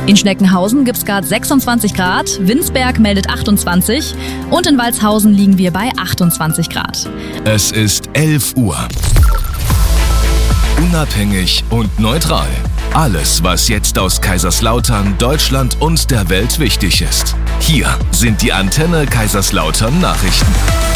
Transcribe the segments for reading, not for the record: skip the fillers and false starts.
In Schneckenhausen gibt's gerade 26 Grad, Winsberg meldet 28 und in Walshausen liegen wir bei 28 Grad. Es ist 11 Uhr. Unabhängig und neutral. Alles, was jetzt aus Kaiserslautern, Deutschland und der Welt wichtig ist. Hier sind die Antenne Kaiserslautern Nachrichten.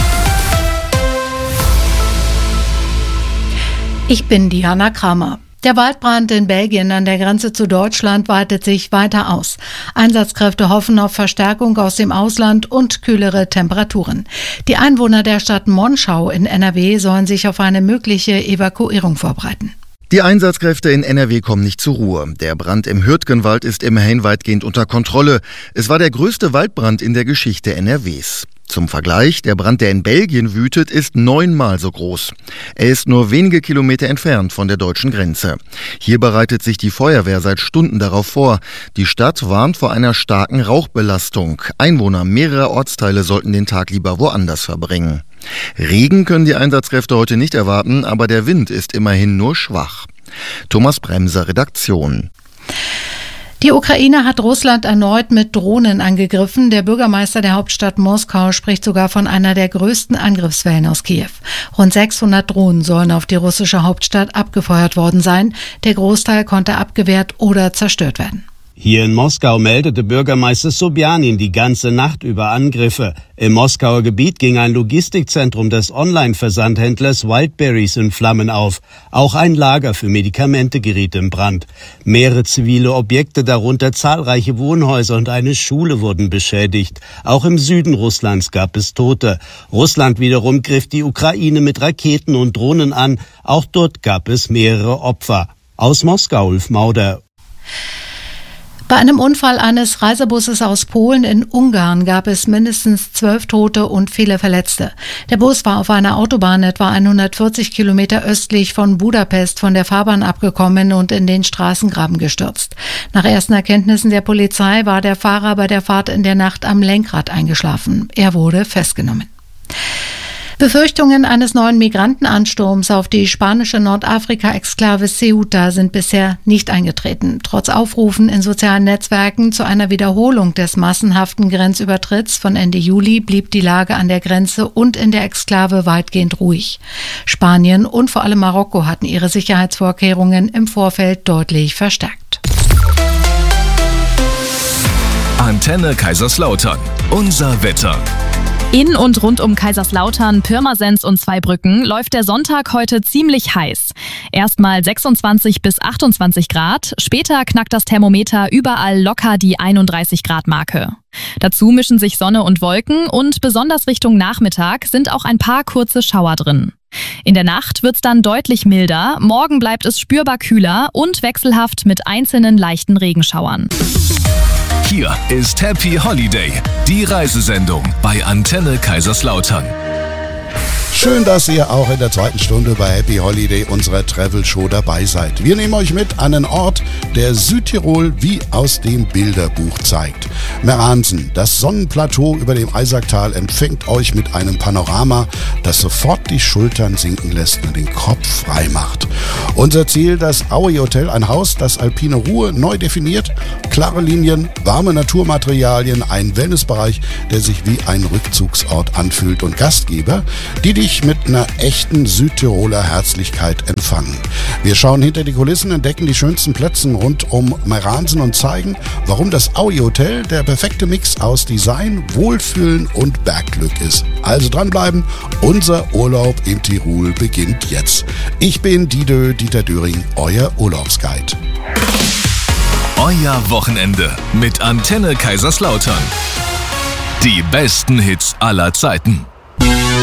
Ich bin Diana Kramer. Der Waldbrand in Belgien an der Grenze zu Deutschland weitet sich weiter aus. Einsatzkräfte hoffen auf Verstärkung aus dem Ausland und kühlere Temperaturen. Die Einwohner der Stadt Monschau in NRW sollen sich auf eine mögliche Evakuierung vorbereiten. Die Einsatzkräfte in NRW kommen nicht zur Ruhe. Der Brand im Hürtgenwald ist immerhin weitgehend unter Kontrolle. Es war der größte Waldbrand in der Geschichte NRWs. Zum Vergleich, der Brand, der in Belgien wütet, ist 9-mal so groß. Er ist nur wenige Kilometer entfernt von der deutschen Grenze. Hier bereitet sich die Feuerwehr seit Stunden darauf vor. Die Stadt warnt vor einer starken Rauchbelastung. Einwohner mehrerer Ortsteile sollten den Tag lieber woanders verbringen. Regen können die Einsatzkräfte heute nicht erwarten, aber der Wind ist immerhin nur schwach. Thomas Bremser, Redaktion. Die Ukraine hat Russland erneut mit Drohnen angegriffen. Der Bürgermeister der Hauptstadt Moskau spricht sogar von einer der größten Angriffswellen aus Kiew. Rund 600 Drohnen sollen auf die russische Hauptstadt abgefeuert worden sein. Der Großteil konnte abgewehrt oder zerstört werden. Hier in Moskau meldete Bürgermeister Sobjanin die ganze Nacht über Angriffe. Im Moskauer Gebiet ging ein Logistikzentrum des Online-Versandhändlers Wildberries in Flammen auf. Auch ein Lager für Medikamente geriet in Brand. Mehrere zivile Objekte, darunter zahlreiche Wohnhäuser und eine Schule, wurden beschädigt. Auch im Süden Russlands gab es Tote. Russland wiederum griff die Ukraine mit Raketen und Drohnen an. Auch dort gab es mehrere Opfer. Aus Moskau, Ulf Mauder. Bei einem Unfall eines Reisebusses aus Polen in Ungarn gab es mindestens 12 Tote und viele Verletzte. Der Bus war auf einer Autobahn etwa 140 Kilometer östlich von Budapest von der Fahrbahn abgekommen und in den Straßengraben gestürzt. Nach ersten Erkenntnissen der Polizei war der Fahrer bei der Fahrt in der Nacht am Lenkrad eingeschlafen. Er wurde festgenommen. Befürchtungen eines neuen Migrantenansturms auf die spanische Nordafrika-Exklave Ceuta sind bisher nicht eingetreten. Trotz Aufrufen in sozialen Netzwerken zu einer Wiederholung des massenhaften Grenzübertritts von Ende Juli blieb die Lage an der Grenze und in der Exklave weitgehend ruhig. Spanien und vor allem Marokko hatten ihre Sicherheitsvorkehrungen im Vorfeld deutlich verstärkt. Antenne Kaiserslautern. Unser Wetter. In und rund um Kaiserslautern, Pirmasens und Zweibrücken läuft der Sonntag heute ziemlich heiß. Erstmal 26 bis 28 Grad, später knackt das Thermometer überall locker die 31 Grad Marke. Dazu mischen sich Sonne und Wolken und besonders Richtung Nachmittag sind auch ein paar kurze Schauer drin. In der Nacht wird's dann deutlich milder, morgen bleibt es spürbar kühler und wechselhaft mit einzelnen leichten Regenschauern. Hier ist Happy Holiday, die Reisesendung bei Antenne Kaiserslautern. Schön, dass ihr auch in der zweiten Stunde bei Happy Holiday unserer Travel Show dabei seid. Wir nehmen euch mit an einen Ort, der Südtirol wie aus dem Bilderbuch zeigt. Meransen, das Sonnenplateau über dem Eisacktal, empfängt euch mit einem Panorama, das sofort die Schultern sinken lässt und den Kopf frei macht. Unser Ziel, das Aui Hotel, ein Haus, das alpine Ruhe neu definiert, klare Linien, warme Naturmaterialien, ein Wellnessbereich, der sich wie ein Rückzugsort anfühlt und Gastgeber, die dich mit einer echten Südtiroler Herzlichkeit empfangen. Wir schauen hinter die Kulissen, entdecken die schönsten Plätze rund um Meransen und zeigen, warum das Aui Hotel der perfekte Mix aus Design, Wohlfühlen und Bergglück ist. Also dranbleiben, unser Urlaub in Tirol beginnt jetzt. Ich bin Dieter Döring, euer Urlaubsguide. Euer Wochenende mit Antenne Kaiserslautern. Die besten Hits aller Zeiten.